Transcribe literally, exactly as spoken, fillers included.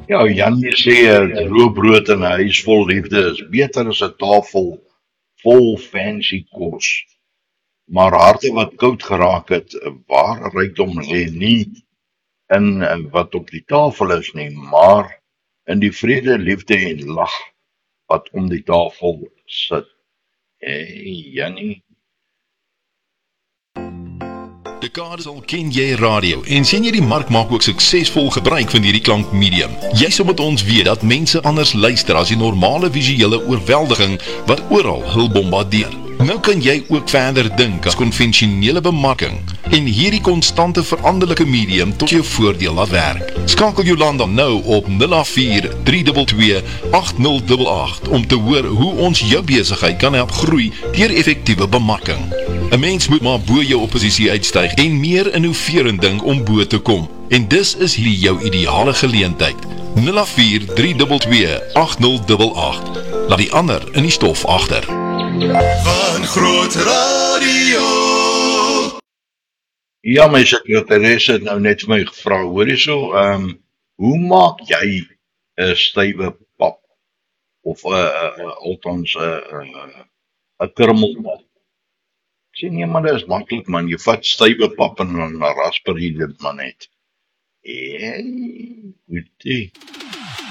Ja, Jan sê uh, roobrood in 'n huis vol liefde is beter as 'n tafel vol fancy kos. Maar harte wat koud geraak het, uh, ware rykdom lê nie in uh, wat op die tafel is nie, maar in die vrede, liefde en lag wat om die tafel sit. Hey, Jannie. Dekades al ken jy radio en sien jy die mark maak ook suksesvol gebruik van hierdie klankmedium. Jy sal met ons weet dat mense anders luister as die normale visuele oorweldiging wat oral hul bombardeer. Nou kan jy ook verder dink as konvensionele bemarking en hierdie konstante veranderlike medium tot jou voordeel laat werk. Skakel Jolanda nou op nul agt vier drie twee twee agt nul agt agt om te hoor hoe ons jou besigheid kan help groei deur effektiewe bemarking. 'n Mens moet maar bo jou oppositie uitstyg en meer innoverend dink om bo te kom. En dis is hier jou ideale geleentheid. nul agt vier drie twee twee agt nul agt agt. Laat die ander in die stof agter. Van Groot Radio. Ja, my sekretaresse het nou net vir my gevra, hoor jy so, um, hoe maak jy 'n stywe pap of 'n uh, uh, uh, althans 'n uh, uh, 'n krummel? Ek sê nee, maar dit is maklik man, jy vat stywe pap en dan rasper jy dit maar net. Hey, goeie.